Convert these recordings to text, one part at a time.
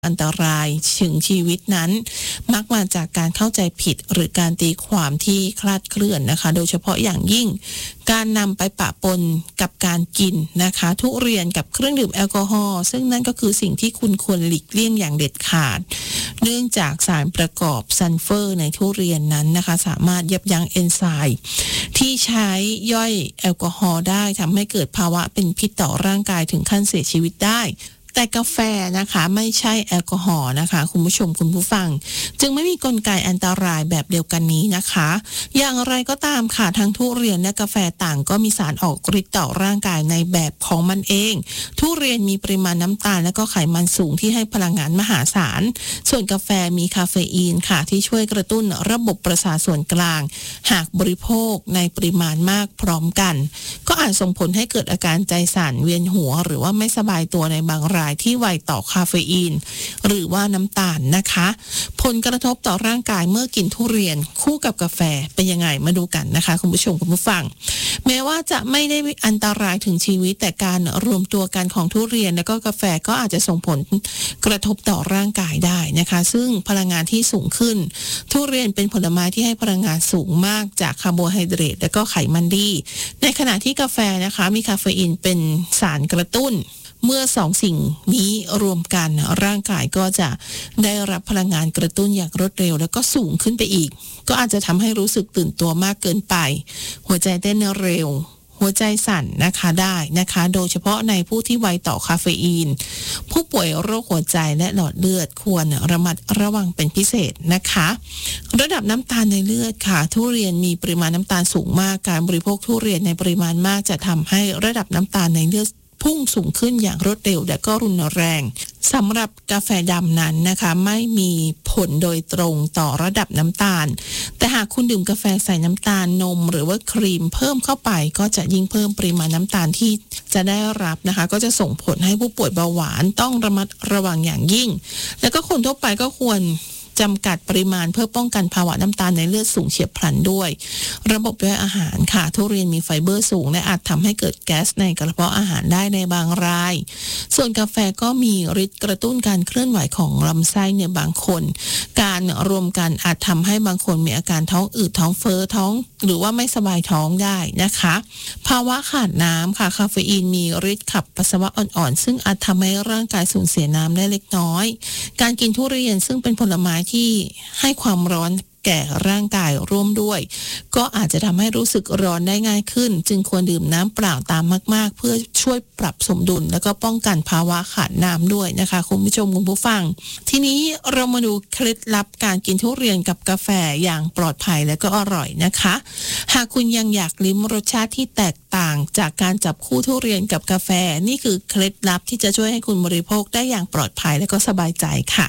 อันตรายถึงชีวิตนั้นมักมาจากการเข้าใจผิดหรือการตีความที่คลาดเคลื่อนนะคะโดยเฉพาะอย่างยิ่งการนำไปปะปนกับการกินนะคะทุเรียนกับเครื่องดื่มแอลกอฮอล์ซึ่งนั่นก็คือสิ่งที่คุณควรหลีกเลี่ยงอย่างเด็ดขาดเนื่องจากสารประกอบซัลเฟอร์ในทุเรียนนั้นนะคะสามารถยับยั้งเอนไซม์ที่ใช้ย่อยแอลกอฮอล์ได้ทำให้เกิดภาวะเป็นพิษต่อร่างกายถึงขั้นเสียชีวิตได้แต่กาแฟนะคะไม่ใช่แอลกอฮอล์นะคะคุณผู้ชมคุณผู้ฟังจึงไม่มีกลไกอันตรายแบบเดียวกันนี้นะคะอย่างไรก็ตามค่ะทั้งทุเรียนและกาแฟต่างก็มีสารออกฤทธิ์ต่อร่างกายในแบบของมันเองทุเรียนมีปริมาณน้ำตาลและก็ไขมันสูงที่ให้พลังงานมหาศาลส่วนกาแฟมีคาเฟอีนค่ะที่ช่วยกระตุ้นระบบประสาทส่วนกลางหากบริโภคในปริมาณมากพร้อมกันก็อาจส่งผลให้เกิดอาการใจสั่นเวียนหัวหรือว่าไม่สบายตัวในบางรายที่ไวต่อคาเฟอีนหรือว่าน้ำตาลนะคะผลกระทบต่อร่างกายเมื่อกินทุเรียนคู่กับกาแฟเป็นยังไงมาดูกันนะคะคุณผู้ชมคุณผู้ฟังแม้ว่าจะไม่ได้อันตรายถึงชีวิตแต่การรวมตัวกันของทุเรียนและก็กาแฟก็อาจจะส่งผลกระทบต่อร่างกายได้นะคะซึ่งพลังงานที่สูงขึ้นทุเรียนเป็นผลไม้ที่ให้พลังงานสูงมากจากคาร์โบไฮเดรตและก็ไขมันดีในขณะที่กาแฟนะคะมีคาเฟอีนเป็นสารกระตุ้นเมื่อสองสิ่งนี้รวมกันร่างกายก็จะได้รับพลังงานกระตุ้นอย่างรวดเร็วแล้วก็สูงขึ้นไปอีกก็อาจจะทำให้รู้สึกตื่นตัวมากเกินไปหัวใจเต้นเร็วหัวใจสั่นนะคะได้นะคะโดยเฉพาะในผู้ที่ไวต่อคาเฟอีนผู้ป่วยโรคหัวใจและหลอดเลือดควรระมัดระวังเป็นพิเศษนะคะระดับน้ำตาลในเลือดค่ะทุเรียนมีปริมาณน้ำตาลสูงมากการบริโภคทุเรียนในปริมาณมากจะทำให้ระดับน้ำตาลในเลือดพุ่งสูงขึ้นอย่างรวดเร็วและก็รุนแรงสำหรับกาแฟดำนั้นนะคะไม่มีผลโดยตรงต่อระดับน้ำตาลแต่หากคุณดื่มกาแฟใส่น้ำตาลนมหรือว่าครีมเพิ่มเข้าไปก็จะยิ่งเพิ่มปริมาณน้ำตาลที่จะได้รับนะคะก็จะส่งผลให้ผู้ป่วยเบาหวานต้องระมัดระวังอย่างยิ่งแล้วก็คนทั่วไปก็ควรจำกัดปริมาณเพื่อป้องกันภาวะน้ำตาลในเลือดสูงเฉียบพลันด้วยระบบย่อยอาหารค่ะทุเรียนมีไฟเบอร์สูงและอาจทำให้เกิดแก๊สในกระเพาะอาหารได้ในบางรายส่วนกาแฟก็มีฤทธิ์กระตุ้นการเคลื่อนไหวของลำไส้ในบางคนการรวมกันอาจทำให้บางคนมีอาการท้องอืดท้องเฟ้อท้องหรือว่าไม่สบายท้องได้นะคะภาวะขาดน้ำค่ะคาเฟอีนมีฤทธิ์ขับปัสสาวะอ่อนๆซึ่งอาจทำให้ร่างกายสูญเสียน้ำได้เล็กน้อยการกินทุเรียนซึ่งเป็นผลไม้ที่ให้ความร้อนแก่ร่างกายร่วมด้วยก็อาจจะทำให้รู้สึกร้อนได้ง่ายขึ้นจึงควรดื่มน้ำเปล่าตามมากๆเพื่อช่วยปรับสมดุลแล้วก็ป้องกันภาวะขาดน้ำด้วยนะคะคุณผู้ชมคุณผู้ฟังทีนี้เรามาดูเคล็ดลับการกินทุเรียนกับกาแฟอย่างปลอดภัยและก็อร่อยนะคะหากคุณยังอยากลิ้มรสชาติที่แตกต่างจากการจับคู่ทุเรียนกับกาแฟนี่คือเคล็ดลับที่จะช่วยให้คุณบริโภคได้อย่างปลอดภัยและก็สบายใจค่ะ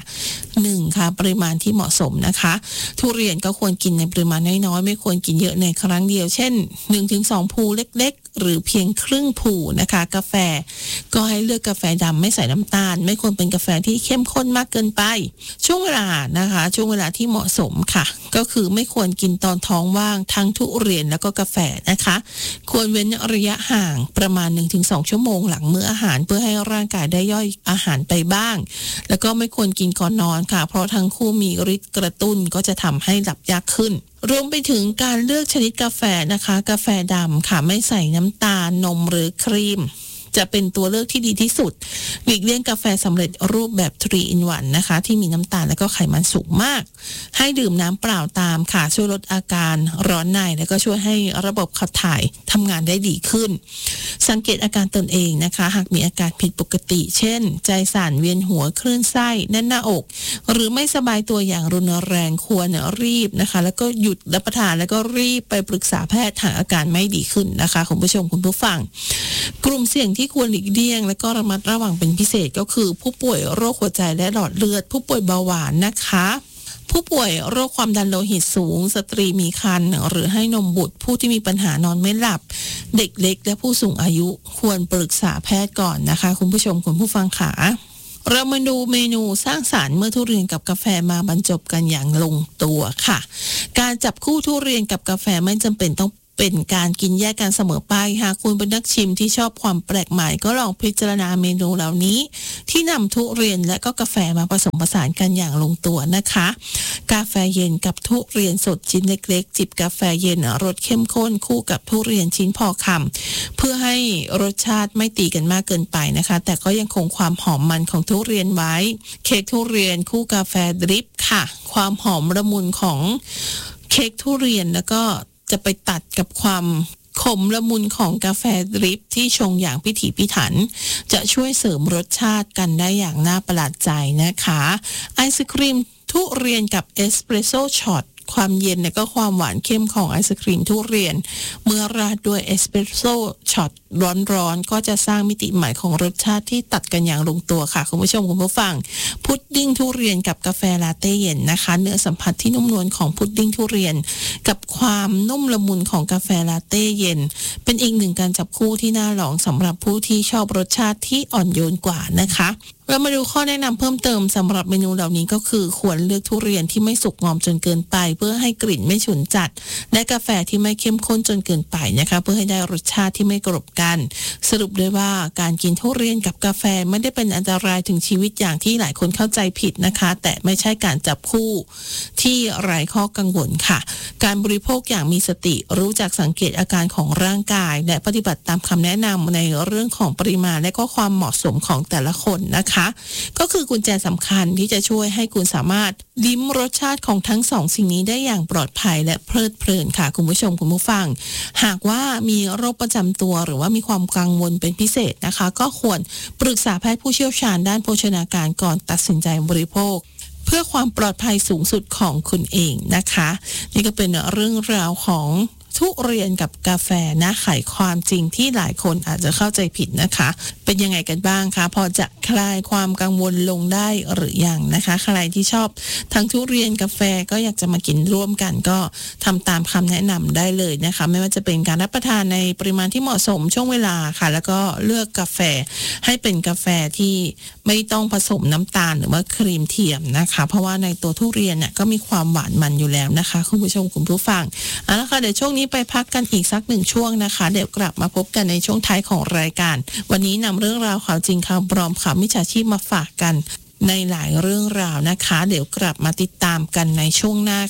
1. ค่ะปริมาณที่เหมาะสมนะคะทุเรียนก็ควรกินในปริมาณน้อยๆไม่ควรกินเยอะในครั้งเดียวเช่น 1-2 ภูเล็กๆหรือเพียงครึ่งภูนะคะกาแฟก็ให้เลือกกาแฟดำไม่ใส่น้ำตาลไม่ควรเป็นกาแฟที่เข้มข้นมากเกินไปช่วงเวลานะคะช่วงเวลาที่เหมาะสมค่ะก็คือไม่ควรกินตอนท้องว่างทั้งทุเรียนแล้วก็กาแฟนะคะควรเว้นระยะห่างประมาณ 1-2 ชั่วโมงหลังมื้ออาหารเพื่อให้ร่างกายได้ย่อยอาหารไปบ้างแล้วก็ไม่ควรกินก่อนนอนค่ะเพราะทั้งคู่มีฤทธิ์กระตุ้นก็จะทำให้หลับยากขึ้นรวมไปถึงการเลือกชนิดกาแฟนะคะกาแฟดำค่ะไม่ใส่น้ำตาลนมหรือครีมจะเป็นตัวเลือกที่ดีที่สุดหลีกเลี่ยงกาแฟสำเร็จรูปแบบ3 in 1นะคะที่มีน้ำตาลและก็ไขมันสูงมากให้ดื่มน้ำเปล่าตามค่ะช่วยลดอาการร้อนในและก็ช่วยให้ระบบขับถ่ายทำงานได้ดีขึ้นสังเกตอาการตนเองนะคะหากมีอาการผิดปกติเช่นใจสั่นเวียนหัวคลื่นไส้แน่นหน้าอกหรือไม่สบายตัวอย่างรุนแรงควรรีบนะคะแล้วก็หยุดรับประทานแล้วก็รีบไปปรึกษาแพทย์หากอาการไม่ดีขึ้นนะคะคุณผู้ชมคุณผู้ฟังกลุ่มเสี่ยงที่ควรหลีกเลี่ยงและก็ระมัดระวังเป็นพิเศษก็คือผู้ป่วยโรคหัวใจและหลอดเลือดผู้ป่วยเบาหวานนะคะผู้ป่วยโรคความดันโลหิตสูงสตรีมีครรภ์หรือให้นมบุตรผู้ที่มีปัญหานอนไม่หลับเด็กเล็กและผู้สูงอายุควรปรึกษาแพทย์ก่อนนะคะคุณผู้ชมคุณผู้ฟังค่ะเรามาดูเมนูสร้างสรรค์เมื่อทุเรียนกับกาแฟมาบรรจบกันอย่างลงตัวค่ะการจับคู่ทุเรียนกับกาแฟไม่จำเป็นต้องเป็นการกินแยกกันเสมอไปหากคุณเป็นนักชิมที่ชอบความแปลกใหม่ก็ลองพิจารณาเมนูเหล่านี้ที่นำทุเรียนและก็กาแฟมาผสมผสานกันอย่างลงตัวนะคะกาแฟเย็นกับทุเรียนสดชิ้นเล็กๆจิบกาแฟเย็นรสเข้มข้นคู่กับทุเรียนชิ้นพอคำเพื่อให้รสชาติไม่ตีกันมากเกินไปนะคะแต่ก็ยังคงความหอมมันของทุเรียนไว้เค้กทุเรียนคู่กาแฟดริปค่ะความหอมละมุนของเค้กทุเรียนแล้วก็จะไปตัดกับความขมละมุนของกาแฟดริปที่ชงอย่างพิถีพิถันจะช่วยเสริมรสชาติกันได้อย่างน่าประหลาดใจนะคะไอศกรีมทุเรียนกับเอสเปรสโซ่ช็อตความเย็นและก็ความหวานเข้มของไอศกรีมทุเรียนเมื่อราดด้วยเอสเปรสโซ่ช็อตร้อนๆก็จะสร้างมิติใหม่ของรสชาติที่ตัดกันอย่างลงตัวค่ะคุณผู้ชมคุณผู้ฟังพุดดิ้งทุเรียนกับกาแฟลาเต้เย็นนะคะเนื้อสัมผัสที่นุ่มนวลของพุดดิ้งทุเรียนกับความนุ่มละมุนของกาแฟลาเต้เย็นเป็นอีกหนึ่งการจับคู่ที่น่าลองสำหรับผู้ที่ชอบรสชาติที่อ่อนโยนกว่านะคะเรามาดูข้อแนะนำเพิ่มเติมสำหรับเมนูเหล่านี้ก็คือควรเลือกทุเรียนที่ไม่สุกงอมจนเกินไปเพื่อให้กลิ่นไม่ฉุนจัดและกาแฟที่ไม่เข้มข้นจนเกินไปนะคะเพื่อให้ได้รสชาติที่ไม่กลบกันสรุปด้วยว่าการกินทุเรียนกับกาแฟไม่ได้เป็นอันตรายถึงชีวิตอย่างที่หลายคนเข้าใจผิดนะคะแต่ไม่ใช่การจับคู่ที่ไร้ข้อกังวลค่ะการบริโภคอย่างมีสติรู้จักสังเกตอาการของร่างกายและปฏิบัติตามคำแนะนำในเรื่องของปริมาณและก็ความเหมาะสมของแต่ละคนนะคะก็คือกุญแจสำคัญที่จะช่วยให้คุณสามารถลิ้มรสชาติของทั้งสองสิ่งนี้ได้อย่างปลอดภัยและเพลิดเพลินค่ะคุณผู้ชมคุณผู้ฟังหากว่ามีโรคประจำตัวหรือว่ามีความกังวลเป็นพิเศษนะคะก็ควรปรึกษาแพทย์ผู้เชี่ยวชาญด้านโภชนาการก่อนตัดสินใจบริโภคเพื่อความปลอดภัยสูงสุดของคุณเองนะคะนี่ก็เป็นเรื่องราวของทุเรียนกับกาแฟนะไขความจริงที่หลายคนอาจจะเข้าใจผิดนะคะเป็นยังไงกันบ้างคะพอจะคลายความกังวลลงได้หรือยังนะคะใครที่ชอบทั้งทุเรียนกาแฟก็อยากจะมากินร่วมกันก็ทำตามคำแนะนำได้เลยนะคะไม่ว่าจะเป็นการรับประทานในปริมาณที่เหมาะสมช่วงเวลาค่ะแล้วก็เลือกกาแฟให้เป็นกาแฟที่ไม่ต้องผสมน้ำตาลหรือว่าครีมเทียมนะคะเพราะว่าในตัวทุเรียนเนี่ยก็มีความหวานมันอยู่แล้วนะคะคุณผู้ชมคุณผู้ฟังเอาละค่ะเดี๋ยวช่วงนี้ไปพักกันอีกสักหนึ่งช่วงนะคะเดี๋ยวกลับมาพบกันในช่วงท้ายของรายการวันนี้นำเรื่องราวข่าวจริงข่าวปลอมข่าวมิจฉาชีพมาฝากกันในหลายเรื่องราวนะคะเดี๋ยวกลับมาติดตามกันในช่วงหน้า